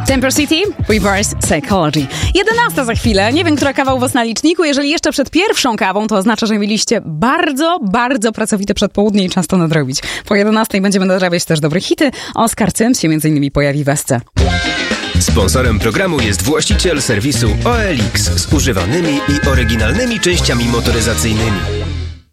Temper City, Reverse Psychology. 11 za chwilę. Nie wiem, która kawa u was na liczniku. Jeżeli jeszcze przed pierwszą kawą, to oznacza, że mieliście bardzo, bardzo pracowite przedpołudnie i czas to nadrobić. Po 11 będziemy nadrabiać też dobre hity. Oskar Cym się m.in. pojawi w Esce. Sponsorem programu jest właściciel serwisu OLX z używanymi i oryginalnymi częściami motoryzacyjnymi.